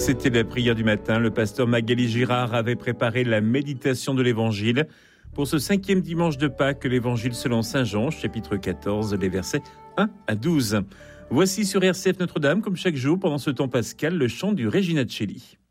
C'était la prière du matin. Le pasteur Magali Girard avait préparé la méditation de l'Évangile pour ce 5e dimanche de Pâques, l'Évangile selon Saint Jean, chapitre 14, les versets 1 à 12. Voici sur RCF Notre-Dame, comme chaque jour pendant ce temps pascal, le chant du Regina Coeli.